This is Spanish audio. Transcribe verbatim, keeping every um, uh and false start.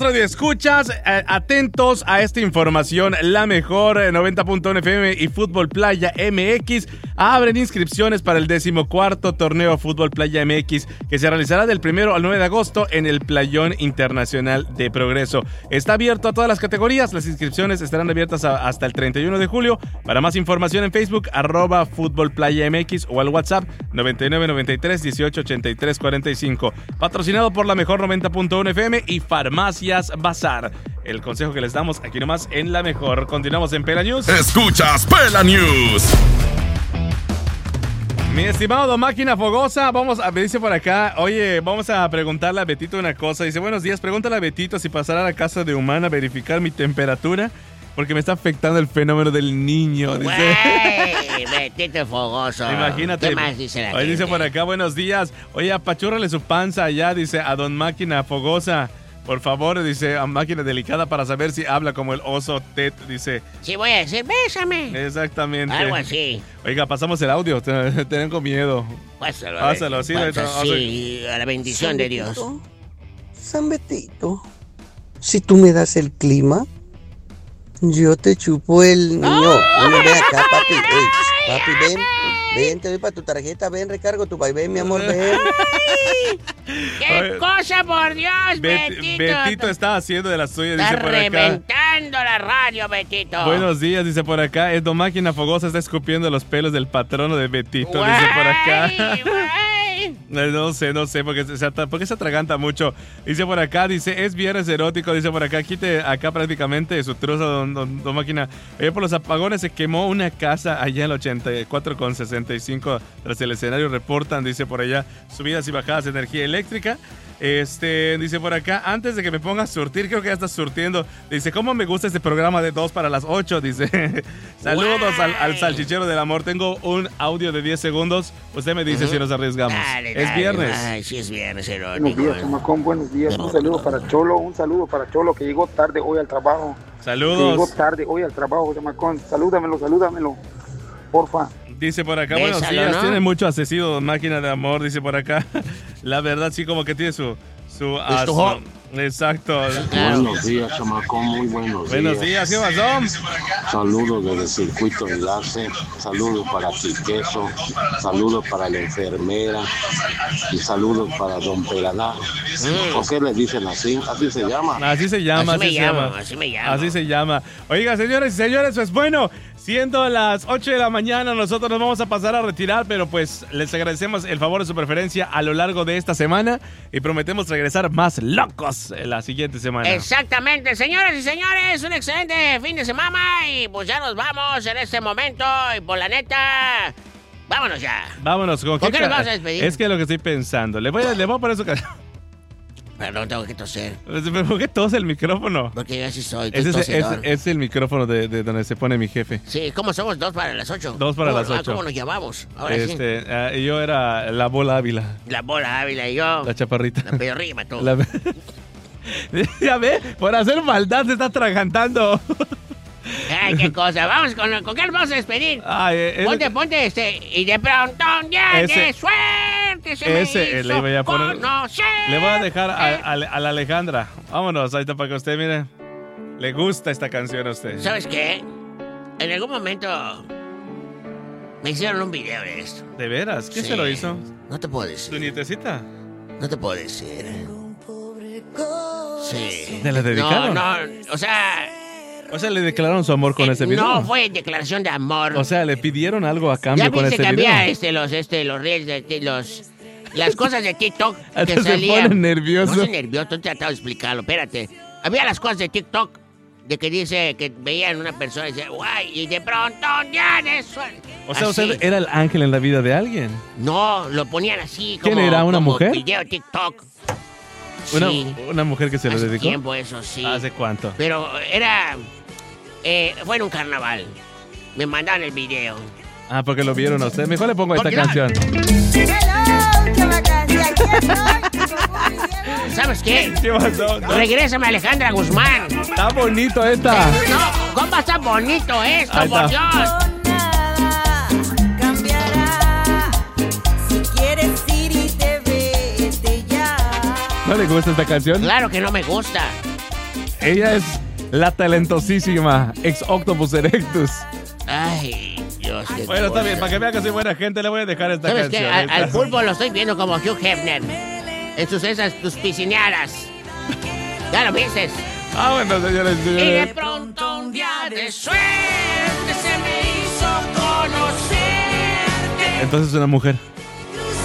Radio escuchas, eh, atentos a esta información. La mejor eh, noventa punto uno F M y Fútbol Playa M X abren inscripciones para el decimocuarto torneo Fútbol Playa M X que se realizará del primero al nueve de agosto en el Playón Internacional de Progreso. Está abierto a todas las categorías. Las inscripciones estarán abiertas a, hasta el treinta y uno de julio. Para más información en Facebook, arroba Fútbol Playa M X o al WhatsApp noventa y nueve noventa y tres dieciocho ochenta y tres cuarenta y cinco. Patrocinado por la mejor noventa punto uno F M y Farmacia Bazar. El consejo que les damos aquí nomás en La Mejor. Continuamos en Pela News. Escuchas Pela News. Mi estimado Don Máquina Fogosa, vamos a, me dice por acá, oye, vamos a preguntarle a Betito una cosa. Dice, buenos días, pregúntale a Betito si pasará a la casa de Humana a verificar mi temperatura, porque me está afectando el fenómeno del niño. Dice. Güey, Betito Fogoso. Imagínate. ¿Qué más dice la Oye, gente? dice por acá, buenos días. Oye, apachúrrale su panza allá, dice, a Don Máquina Fogosa. Por favor, dice, a Máquina Delicada para saber si habla como el oso Ted, dice. Sí, voy a decir, bésame. Exactamente. Algo así. Oiga, pasamos el audio, tengo miedo. Pásalo. Pásalo, eh. sí. Pasa, no, sí, a la bendición San de Dios. Betito, San Betito, si tú me das el clima, yo te chupo el niño. Ven, ven acá, papi. Ey, papi, ven. Ven, te doy para tu tarjeta. Ven, recargo tu país. Ven, mi amor, ven. ¡Qué Oye, cosa, por Dios, Bet- Betito! Betito está haciendo de las suyas, Está dice por acá. reventando la radio, Betito. Buenos días, dice por acá. Es Don Máquina Fogosa está escupiendo los pelos del patrono de Betito, dice por acá. Guay, guay. No sé, no sé, porque se, atra- porque se atraganta mucho. Dice por acá, dice, es viernes erótico, dice por acá, quite acá prácticamente su trozo, don, don, don Máquina. Ayer por los apagones se quemó una casa allá en el ochenta y cuatro con sesenta y cinco tras el escenario, reportan, dice por allá, subidas y bajadas de energía eléctrica. Este, dice por acá, antes de que me ponga a surtir, creo que ya estás surtiendo. Dice, ¿cómo me gusta este programa de dos para las ocho? Dice, saludos al, al salchichero del amor. Tengo un audio de diez segundos. Usted me dice uh-huh. si nos arriesgamos. Dale, es dale, viernes. Ay, sí, es viernes erótico. Buenos días, chamacón, buenos días. Un saludo para Cholo, un saludo para Cholo que llegó tarde hoy al trabajo. Saludos. Que llegó tarde hoy al trabajo, chamacón. Salúdamelo, salúdamelo, porfa. Dice por acá, Bésalo, buenos días, ¿no? tiene mucho asesino, máquina de amor, dice por acá. La verdad, sí, como que tiene su... su, ah, su exacto. Claro. Buenos días, chamacón, muy buenos, buenos días. Buenos días, ¿qué pasó? Saludos desde el Circuito Enlace, saludos para Tiqueso, saludos para la enfermera y saludos para Don Peladar. Mm. ¿Por qué le dicen así? ¿Así se llama? Así se llama, así, así me se llamo, llama. así me llamo. Así se llama. Oiga, señores y señores, pues bueno, siendo las ocho de la mañana, nosotros nos vamos a pasar a retirar, pero pues les agradecemos el favor de su preferencia a lo largo de esta semana y prometemos regresar más locos la siguiente semana. Exactamente, señoras y señores, un excelente fin de semana y pues ya nos vamos en este momento y por la neta, vámonos ya. Vámonos. ¿Con, ¿Con qué qué nos ca- vamos a despedir? Es que lo que estoy pensando, le voy a, le voy a poner su canción. Perdón, tengo que toser. ¿Por qué tose el micrófono? Porque yo así soy, Ese es, es, tosedor. es el micrófono de, de donde se pone mi jefe. Sí, ¿cómo somos? Dos para las ocho. Dos para ¿Cómo, las ocho. ¿Cómo nos llamamos? Ahora este, uh, yo era la bola Ávila. La bola Ávila y yo. La chaparrita. La pedorrima, tú. La... Ya ve, por hacer maldad se está atragantando. Ay, qué cosa. Vamos, ¿con, ¿con qué nos vamos a despedir? Ay, eh, ponte, el... ponte este. Y de pronto un día ese, de suerte se ese, me hizo le voy a poner. conocer. Le voy a dejar a, a, a la Alejandra. Vámonos, ahí está para que usted mire. Le gusta esta canción a usted. ¿Sabes qué? En algún momento me hicieron un video de esto. ¿De veras? ¿Qué sí. se lo hizo? No te puedo decir. ¿Tu nietecita? No te puedo decir. Sí. ¿Te la dedicaron? No, no, o sea... O sea, ¿le declararon su amor con eh, ese video? No, fue declaración de amor. O sea, ¿le pidieron algo a cambio ya con ese que video? había este, los, este, los reels, de, los... Las cosas de TikTok que se salían. pone nervioso. No soy nervioso, he tratado de explicarlo, espérate. Había las cosas de TikTok de que dice que veían una persona y dice, guay, y de pronto ya de suerte. O sea, ¿usted era el ángel en la vida de alguien? No, lo ponían así como... ¿Quién era, una como mujer? Video TikTok. Una, Sí. una mujer que se lo Hace dedicó. tiempo eso, sí. ¿Hace cuánto? Pero era... Eh, fue en un carnaval. Me mandaron el video. Ah, porque lo vieron a usted. Mejor le pongo esta Porque no- canción. ¿Sabes qué? ¿Qué pasó? No. Regrésame, Alejandra Guzmán. Está bonito esta. No, ¿cómo va a estar bonito esto, Ahí por está. Dios? Nada cambiará. Si quieres ir y te vete ya. ¿No le gusta esta canción? Claro que no me gusta. Ella es la talentosísima ex Octopus Erectus. Ay, Dios. qué Bueno, está cosa. bien, para que vea que soy buena gente, le voy a dejar esta ¿Sabes qué? canción. Al, al Esta- pulpo lo estoy viendo como Hugh Hefner. En sus esas, tus piscineadas. ¿Ya lo viste? Ah, bueno, señores, Y de señores. pronto un día de suerte se me hizo conocerte. Entonces una mujer.